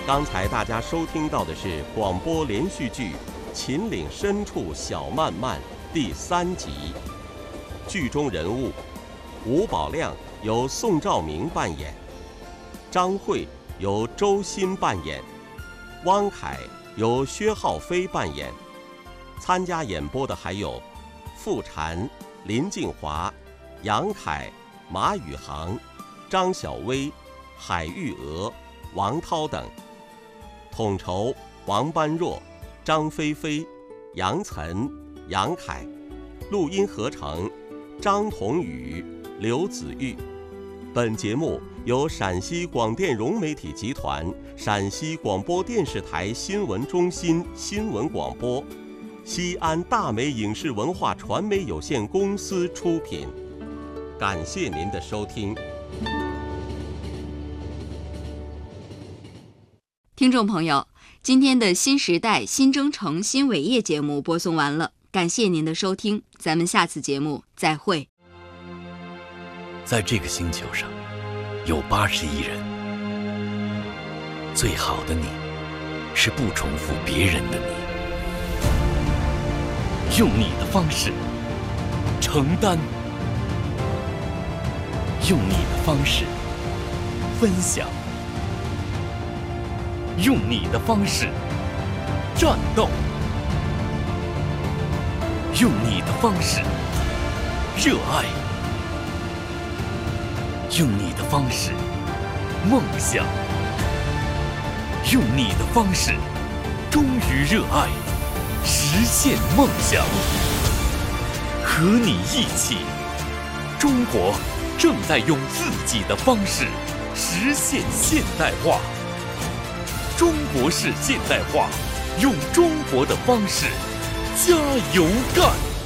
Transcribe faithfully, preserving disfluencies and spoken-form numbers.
刚才大家收听到的是广播连续剧《秦岭深处小漫漫》第三集。剧中人物吴宝亮由宋兆明扮演，张慧由周鑫扮演，汪凯由薛浩飞扮演。参加演播的还有傅婵、林静华、杨凯、马宇航、张晓薇、海玉娥、王涛等。统筹王般若、张菲菲、杨岑、杨凯。录音合成张彤宇、刘子玉。本节目由陕西广电融媒体集团、陕西广播电视台新闻中心新闻广播、西安大美影视文化传媒有限公司出品。感谢您的收听。 听众朋友，今天的新时代新征程新伟业节目播送完了，感谢您的收听，咱们下次节目再会。 在这个星球上有八十亿人，最好的你是不重复别人的你，用你的方式承担，用你的方式分享，用你的方式战斗，用你的方式热爱，用你的方式梦想，用你的方式忠于热爱，实现梦想。和你一起，中国正在用自己的方式实现现代化。中国式现代化，用中国的方式加油干！